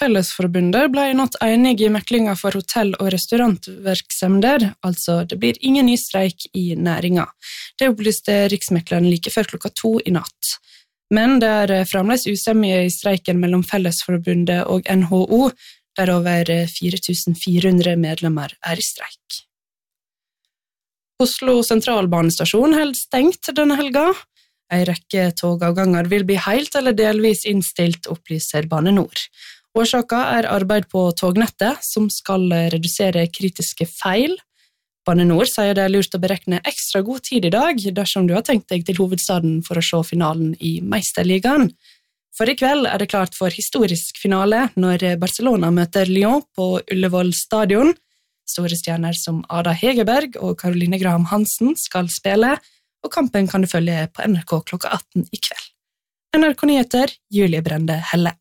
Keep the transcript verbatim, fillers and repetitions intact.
Fellesforbundet ble i natt enige i meklinger for hotell- og restaurantvirksomheter, altså det blir ingen ny streik i næringa. Det opplyste riksmekleren like før klokka to i natt. Men det er fremdeles usemje i streiken mellom Fellesforbundet og N H O, der over fire tusen fire hundre medlemmer er i streik. Oslo sentralbanestasjon held stengt denne helga. En rekke togavganger vil bli helt eller delvis innstilt, opplyser Bane Nor. Årsaken er arbeid på tognettet, som skal redusere kritiske feil. Bane Nor sier det er lurt å berekne ekstra god tid i dag, dersom du har tenkt deg til hovedstaden for å se finalen i Meisterligaen. For i kveld er det klart for historisk finale når Barcelona møter Lyon på Ullevål stadion. Store stjerner som Ada Hegerberg og Caroline Graham Hansen skal spille, og kampen kan du følge på N R K klokka atten i kveld. N R K Nyheter, Julie Brende Helle.